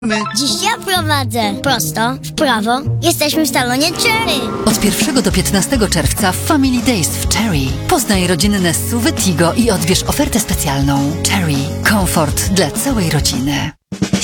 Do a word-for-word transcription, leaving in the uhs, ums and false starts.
Dziś ja prowadzę. Prosto, w prawo. Jesteśmy w salonie Cherry. Od pierwszego do piętnastego czerwca w Family Days w Cherry. Poznaj rodzinne S U V y Tigo i odbierz ofertę specjalną. Cherry. Komfort dla całej rodziny.